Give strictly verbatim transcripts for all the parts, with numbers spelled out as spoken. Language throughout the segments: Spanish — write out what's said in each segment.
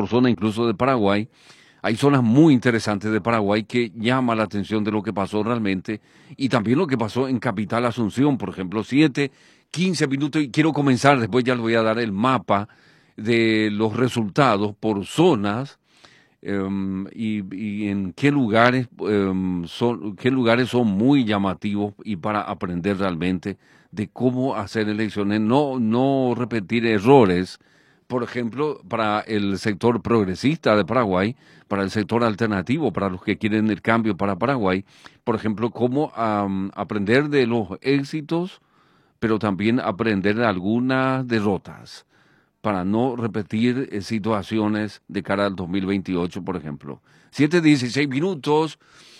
por zona incluso de Paraguay. Hay zonas muy interesantes de Paraguay que llaman la atención de lo que pasó realmente y también lo que pasó en Capital Asunción, por ejemplo, siete, quince minutos y quiero comenzar, después ya les voy a dar el mapa de los resultados por zonas em, y, y en qué lugares em, son, qué lugares son muy llamativos y para aprender realmente de cómo hacer elecciones, no, no repetir errores. Por ejemplo, para el sector progresista de Paraguay, para el sector alternativo, para los que quieren el cambio para Paraguay, por ejemplo, cómo am, aprender de los éxitos, pero también aprender de algunas derrotas, para no repetir eh, situaciones de cara al dos mil veintiocho, por ejemplo. Siete dieciséis minutos.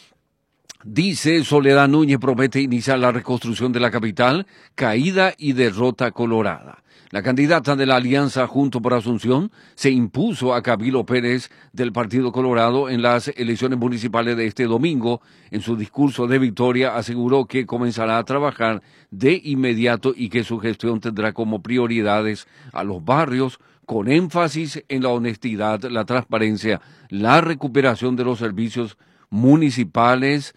Dice Soledad Núñez promete iniciar la reconstrucción de la capital, caída y derrota colorada. La candidata de la Alianza Junto por Asunción se impuso a Camilo Pérez del Partido Colorado en las elecciones municipales de este domingo. En su discurso de victoria aseguró que comenzará a trabajar de inmediato y que su gestión tendrá como prioridades a los barrios, con énfasis en la honestidad, la transparencia, la recuperación de los servicios municipales.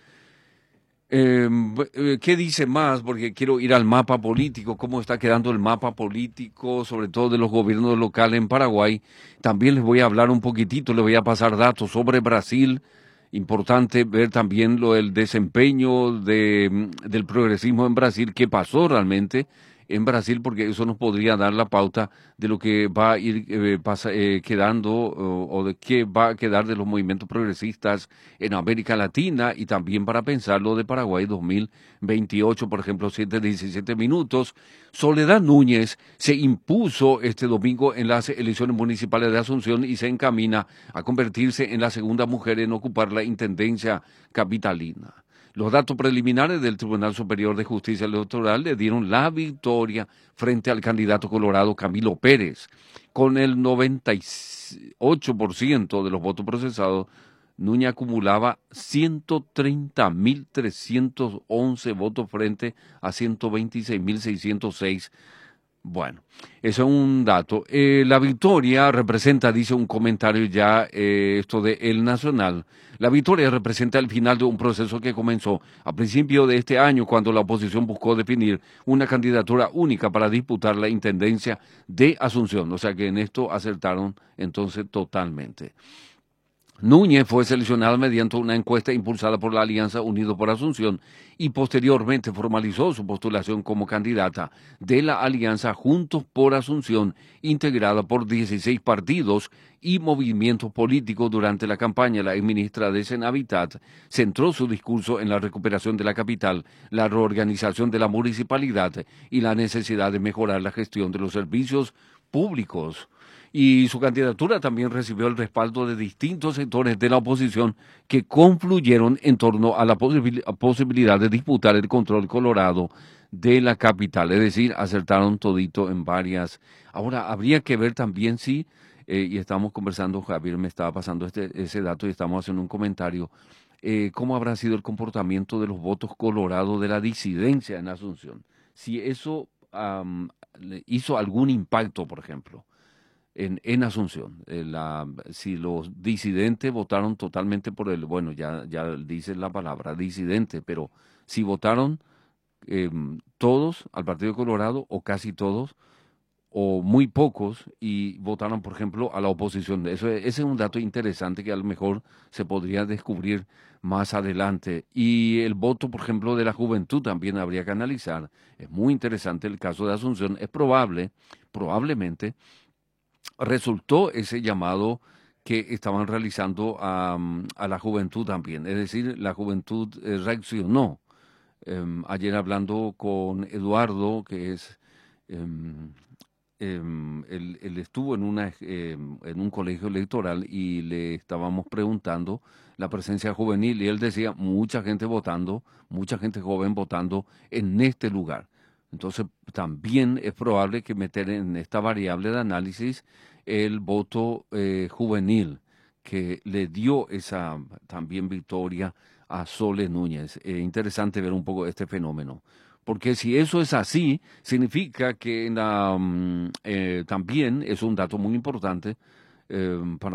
Eh, ¿Qué dice más? Porque quiero ir al mapa político, cómo está quedando el mapa político, sobre todo de los gobiernos locales en Paraguay. También les voy a hablar un poquitito, les voy a pasar datos sobre Brasil. Importante ver también lo del desempeño de, del progresismo en Brasil, qué pasó realmente en Brasil, porque eso nos podría dar la pauta de lo que va a ir eh, pasa, eh, quedando o, o de qué va a quedar de los movimientos progresistas en América Latina y también para pensar lo de Paraguay dos mil veintiocho, por ejemplo, siete diecisiete minutos. Soledad Núñez se impuso este domingo en las elecciones municipales de Asunción y se encamina a convertirse en la segunda mujer en ocupar la intendencia capitalina. Los datos preliminares del Tribunal Superior de Justicia Electoral le dieron la victoria frente al candidato colorado Camilo Pérez. Con el noventa y ocho por ciento de los votos procesados, Núñez acumulaba ciento treinta mil trescientos once votos frente a ciento veintiséis mil seiscientos seis. Bueno, eso es un dato. Eh, la victoria representa, dice un comentario ya, eh, esto de El Nacional, la victoria representa el final de un proceso que comenzó a principio de este año cuando la oposición buscó definir una candidatura única para disputar la intendencia de Asunción. O sea que en esto acertaron entonces totalmente. Núñez fue seleccionada mediante una encuesta impulsada por la Alianza Unidos por Asunción y posteriormente formalizó su postulación como candidata de la Alianza Juntos por Asunción, integrada por dieciséis partidos y movimientos políticos. Durante la campaña, la exministra de Senavitat centró su discurso en la recuperación de la capital, la reorganización de la municipalidad y la necesidad de mejorar la gestión de los servicios públicos. Y su candidatura también recibió el respaldo de distintos sectores de la oposición que confluyeron en torno a la posibil- posibilidad de disputar el control colorado de la capital, es decir, acertaron todito en varias. Ahora, habría que ver también si, eh, y estamos conversando, Javier me estaba pasando este, ese dato y estamos haciendo un comentario, eh, cómo habrá sido el comportamiento de los votos colorados de la disidencia en Asunción. Si eso am, le hizo algún impacto, por ejemplo en, en Asunción. Eh, la, si los disidentes votaron totalmente por el, bueno, ya, ya dice la palabra disidente, pero si votaron eh, todos al Partido Colorado o casi todos o muy pocos y votaron, por ejemplo, a la oposición. Eso, ese es un dato interesante que a lo mejor se podría descubrir más adelante. Y el voto, por ejemplo, de la juventud también habría que analizar. Es muy interesante el caso de Asunción. Es probable, probablemente, resultó ese llamado que estaban realizando a, a la juventud también. Es decir, la juventud eh, reaccionó. Em, ayer hablando con Eduardo, que es, em, em, él, él estuvo en, una, em, en un colegio electoral y le estábamos preguntando la presencia juvenil y él decía, mucha gente votando, mucha gente joven votando en este lugar. Entonces, también es probable que meter en esta variable de análisis el voto eh, juvenil que le dio esa también victoria a Sole Núñez. Eh, interesante ver un poco este fenómeno. Porque si eso es así, significa que en la, mm, eh, también es un dato muy importante eh, para